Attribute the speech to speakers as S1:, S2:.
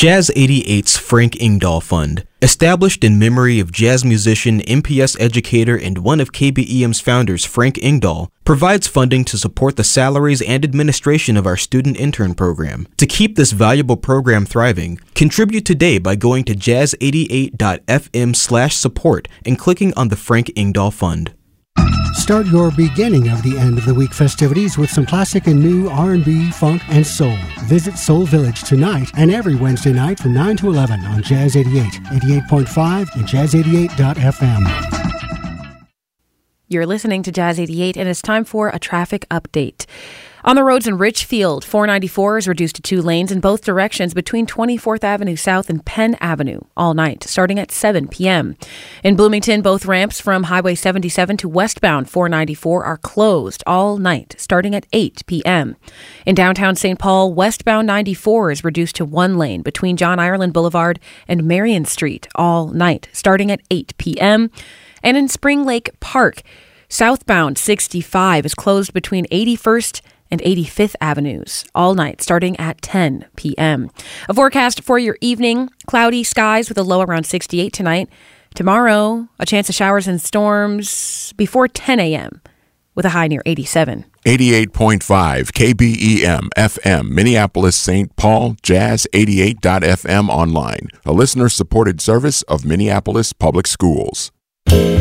S1: Jazz 88's Frank Ingdahl Fund, established in memory of jazz musician, MPS educator, and one of KBEM's founders, Frank Ingdahl, provides funding to support the salaries and administration of our student intern program. To keep this valuable program thriving, contribute today by going to jazz88.fm/support and clicking on the Frank Ingdahl Fund.
S2: Start your beginning of the end of the week festivities with some classic and new R&B, funk, and soul. Visit Soul Village tonight and every Wednesday night from 9 to 11 on Jazz 88, 88.5, and jazz88.fm.
S3: You're listening to Jazz 88, and it's time for a traffic update. On the roads in Richfield, 494 is reduced to 2 lanes in both directions between 24th Avenue South and Penn Avenue all night, starting at 7 p.m. In Bloomington, both ramps from Highway 77 to westbound 494 are closed all night, starting at 8 p.m. In downtown St. Paul, westbound 94 is reduced to 1 lane between John Ireland Boulevard and Marion Street all night, starting at 8 p.m. And in Spring Lake Park, southbound 65 is closed between 81st and 85th Avenues all night, starting at 10 p.m. A forecast for your evening: cloudy skies with a low around 68 tonight. Tomorrow, a chance of showers and storms before 10 a.m. with a high near 87.
S4: 88.5 KBEM FM, Minneapolis, St. Paul, Jazz 88.fm online, a listener-supported service of Minneapolis Public Schools.